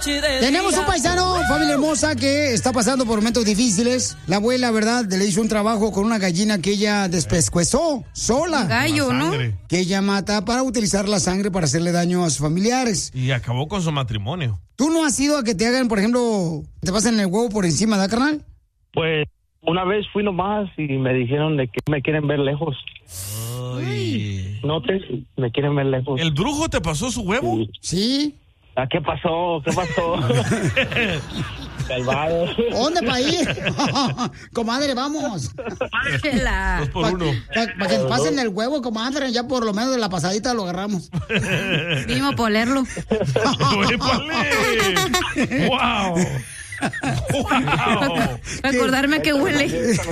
Tenemos un paisano, familia hermosa, que está pasando por momentos difíciles. La abuela, ¿verdad? Le hizo un trabajo con una gallina que ella despescuezó sola. Gallo, ¿no? Que ella mata para utilizar la sangre para hacerle daño a sus familiares. Y acabó con su matrimonio. ¿Tú no has ido a que te hagan, por ejemplo, te pasen el huevo por encima, ¿da, carnal? Pues una vez fui nomás y me dijeron de que me quieren ver lejos. Ay. No me quieren ver lejos. ¿El brujo te pasó su huevo? Sí. ¿A qué pasó? ¿Qué pasó? Salvado. ¿Dónde para ir? Comadre, vamos. 2 por 1. Para que nos pasen el huevo, comadre, ya por lo menos de la pasadita lo agarramos. Vinimos a olerlo. ¡Wow! ¡Wow! Recordarme que huele.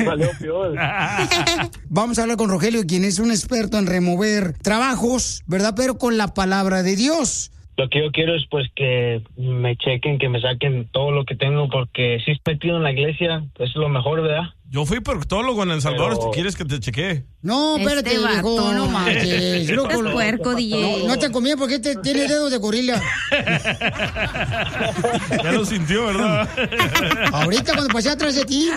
Vamos a hablar con Rogelio, quien es un experto en remover trabajos, ¿verdad? Pero con la palabra de Dios. Lo que yo quiero es pues que me chequen, que me saquen todo lo que tengo, porque si estoy metido en la iglesia, es lo mejor, ¿verdad? Yo fui proctólogo en El Salvador. Pero... ¿Quieres que te chequee? No, espérate, viejo, no marches. Estás puerco, DJ. No te conviene porque tiene dedos de gorila. Ya lo sintió, ¿verdad? Ahorita cuando pasé atrás de ti.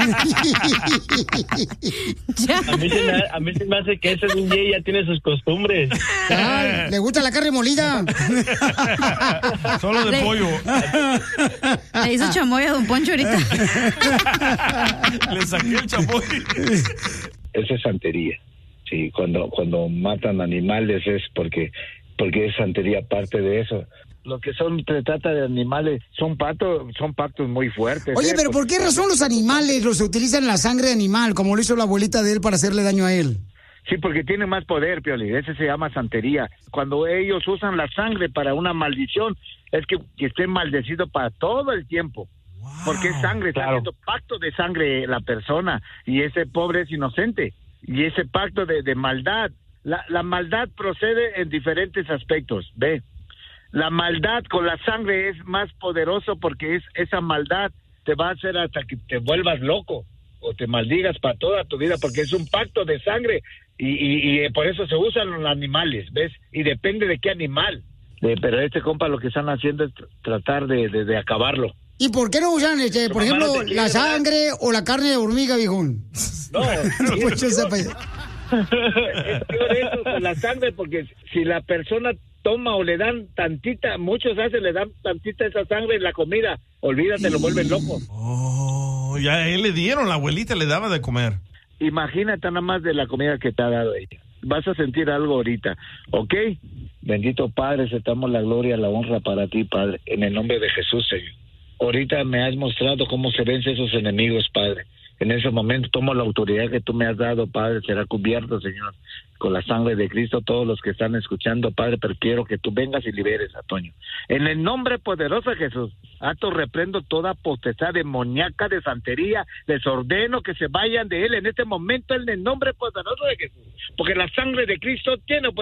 A mí se me hace que ese DJ ya tiene sus costumbres. Ya, le gusta la carne molida. Solo de pollo. Le hizo chamoy a Don Poncho ahorita. Le saqué el chamoy. Esa es santería. Sí, cuando matan animales es porque es santería parte de eso. Lo que se trata de animales son pactos muy fuertes. Oye, pero ¿por qué razón los animales los utilizan la sangre de animal, como lo hizo la abuelita de él para hacerle daño a él? Sí, porque tiene más poder, Pioli. Ese se llama santería. Cuando ellos usan la sangre para una maldición, es que esté maldecido para todo el tiempo. Wow, porque es sangre, está haciendo pacto de sangre la persona, y ese pobre es inocente. Y ese pacto de maldad, la maldad procede en diferentes aspectos, ¿ve? La maldad con la sangre es más poderoso porque esa maldad te va a hacer hasta que te vuelvas loco o te maldigas para toda tu vida, porque es un pacto de sangre y por eso se usan los animales, ¿ves? Y depende de qué animal. Pero este compa lo que están haciendo es tratar de acabarlo. ¿Y por qué no usan, por ejemplo, la sangre o la carne de hormiga, viejón? No, pues es peor eso con la sangre, porque si la persona toma o le dan tantita, muchos le dan tantita esa sangre en la comida, olvídate, lo vuelven loco. Oh, ya a él le dieron, la abuelita le daba de comer. Imagínate nada más de la comida que te ha dado ella. Vas a sentir algo ahorita, ¿ok? Bendito Padre, aceptamos la gloria, la honra para ti, Padre, en el nombre de Jesús, Señor. Ahorita me has mostrado cómo se vencen esos enemigos, Padre. En ese momento tomo la autoridad que tú me has dado, Padre, será cubierto, Señor, con la sangre de Cristo, todos los que están escuchando, Padre, pero quiero que tú vengas y liberes a Toño. En el nombre poderoso de Jesús, ato reprendo toda potestad demoníaca de santería, les ordeno que se vayan de él en este momento en el nombre poderoso de Jesús, porque la sangre de Cristo tiene